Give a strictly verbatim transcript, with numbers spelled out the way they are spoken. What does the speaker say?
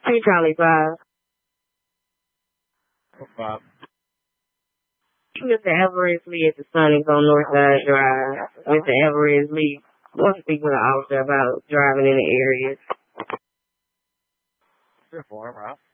Hey, Charlie Five. Bob. Mister Everest Lee at the Sonic on Northside Drive. Mister Everest Lee wants to speak with an officer about driving in the area. Sure, for him, Ralph.